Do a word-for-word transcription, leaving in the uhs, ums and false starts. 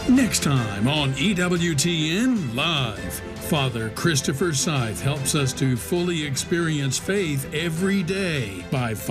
Next time on E W T N Live, Father Christopher Scythe helps us to fully experience faith every day by